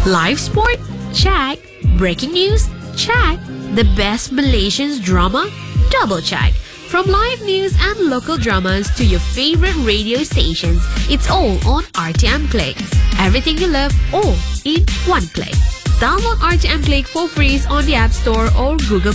Live sport? Check. Breaking news? Check. The best Malaysian drama? Double check. From live news and local dramas to your favorite radio stations, it's all on RTM Click. Everything you love, all in one click. Download RTM Click for free on the App Store or Google